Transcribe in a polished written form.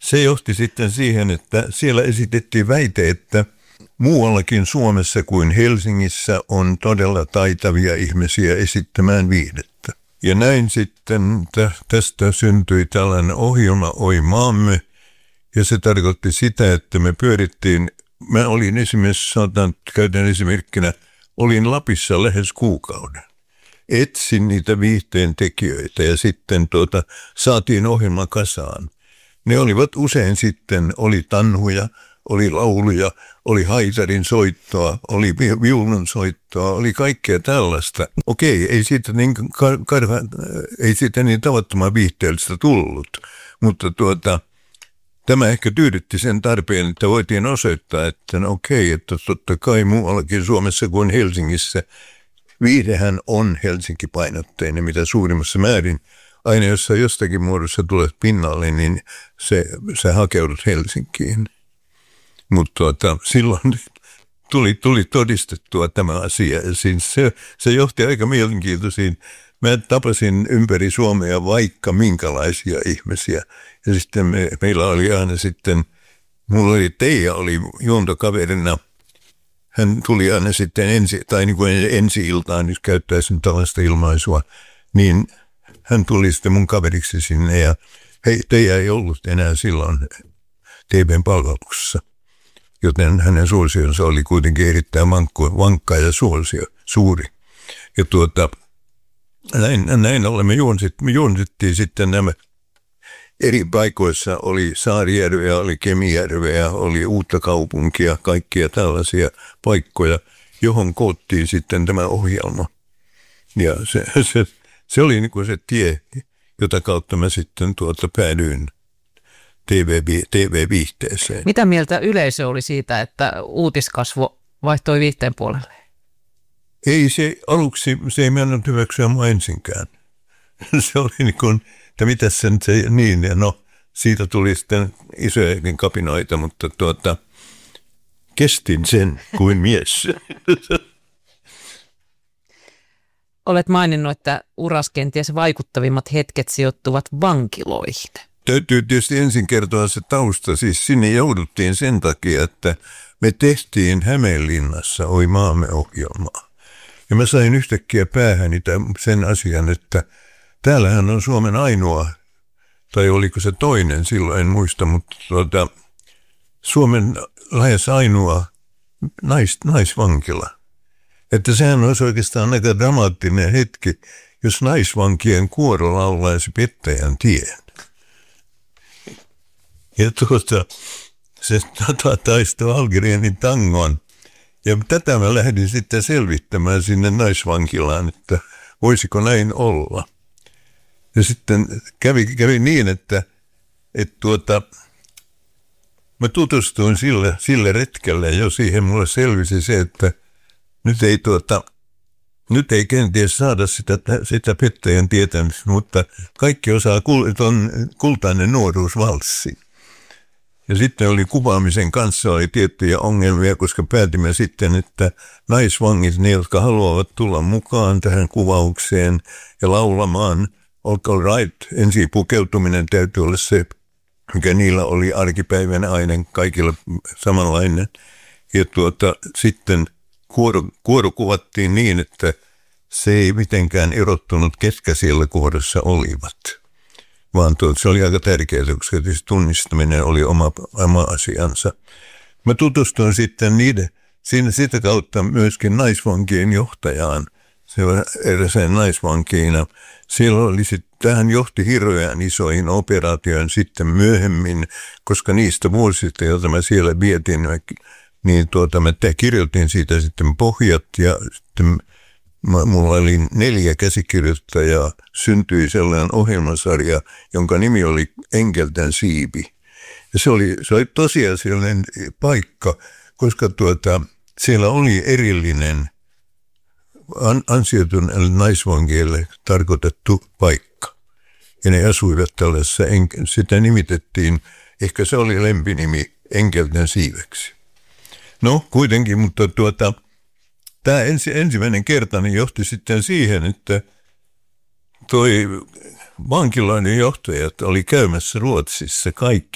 se johti sitten siihen, että siellä esitettiin väite, että muuallakin Suomessa kuin Helsingissä on todella taitavia ihmisiä esittämään viihdettä. Ja näin sitten tästä syntyi tällainen ohjelma Oi maamme, ja se tarkoitti sitä, että me pyörittiin, mä olin esimerkiksi, käytän esimerkkinä, olin Lapissa lähes kuukauden. Etsin niitä viihteen tekijöitä ja sitten saatiin ohjelma kasaan. Ne olivat usein sitten, oli tanhuja, oli lauluja, oli haitarin soittoa, oli viulun soittoa, oli kaikkea tällaista. Okei, ei siitä niin tavattoman viihteellistä tullut, mutta tämä ehkä tyydytti sen tarpeen, että voitiin osoittaa, että että totta kai muuallakin Suomessa kuin Helsingissä viihdehän on Helsinki-painotteinen, mitä suurimmassa määrin. Aina jos sä jostakin muodossa tulet pinnalle, niin sä hakeudut Helsinkiin. Mutta silloin tuli todistettua tämä asia. Ja se johti aika mielenkiintoisiin. Mä tapasin ympäri Suomea vaikka minkälaisia ihmisiä. Ja sitten meillä oli aina sitten, mulla oli Teija oli juontokaverina. Hän tuli aina sitten ensi-iltaan, jos käyttäisin tällaista ilmaisua, niin hän tuli sitten mun kaveriksi sinne ja Teija ei ollut enää silloin TV:n palveluksessa, joten hänen suosionsa oli kuitenkin erittäin vankka ja suuri. Ja näin ollen me juonsittiin sitten nämä eri paikoissa, oli Saarijärveä, oli Kemijärveä, oli Uuttakaupunkia, kaikkia tällaisia paikkoja, johon koottiin sitten tämä ohjelma. Ja se oli niin kuin se tie, jota kautta mä sitten päädyin TV-viihteeseen. Mitä mieltä yleisö oli siitä, että uutiskasvo vaihtoi viihteen puolelle? Ei aluksi se ei mennyt hyväksyä mua ensinkään. Se oli niin kuin, että mitäs sen niin, ja siitä tuli sitten isojakin kapinoita, mutta kestin sen kuin mies. Olet maininnut, että uras kenties vaikuttavimmat hetket sijoittuvat vankiloihin. Täytyy tietysti ensin kertoa se tausta. Siis sinne jouduttiin sen takia, että me tehtiin Hämeenlinnassa Oi maamme -ohjelmaa. Ja mä sain yhtäkkiä päähäni sen asian, että täällähän on Suomen ainoa, tai oliko se toinen, silloin en muista, mutta Suomen lähes ainoa naisvankila. Että sehän olisi oikeastaan aika dramaattinen hetki, jos naisvankien kuoro laulaisi Pettäjän tien. Ja se taistoi Algerienin tangon. Ja tätä mä lähdin sitten selvittämään sinne naisvankilaan, että voisiko näin olla. Ja sitten kävi niin, että mä tutustuin sille retkelle jo siihen, mulle selvisi se, että nyt ei kenties saada sitä Pettäjän tietämistä, mutta kaikki osaa kultainen nuoruusvalssi. Ja sitten oli kuvaamisen kanssa oli tiettyjä ongelmia, koska päätimme sitten, että naisvangit, ne jotka haluavat tulla mukaan tähän kuvaukseen ja laulamaan, all right, ensi pukeutuminen täytyy olla se, mikä niillä oli arkipäivänä aina kaikilla samanlainen. Ja sitten kuoro kuvattiin niin, että se ei mitenkään erottunut, ketkä siellä kuorossa olivat. Vaan se oli aika tärkeää, koska tunnistaminen oli oma asiansa. Mä tutustuin sitten sitä kautta myöskin naisvankien johtajaan. Se on eräseen naisvankiina. Siellä oli tähän johti hirveän isoihin operaatioihin sitten myöhemmin, koska niistä vuosista, joita mä siellä vietin, niin mä kirjoitin siitä sitten pohjat ja sitten mulla oli 4 käsikirjoittajaa, syntyi sellainen ohjelmasarja, jonka nimi oli Enkelten siipi. Ja se oli tosiasiallinen paikka, koska siellä oli erillinen ansioituneille naisvangeille tarkoitettu paikka. Ja ne asuivat tällaisessa, sitä nimitettiin, ehkä se oli lempinimi, Enkelten siiveksi. No kuitenkin, mutta tämä ensimmäinen kerta niin johti sitten siihen, että vankiloiden johtajat oli käymässä Ruotsissa kaikki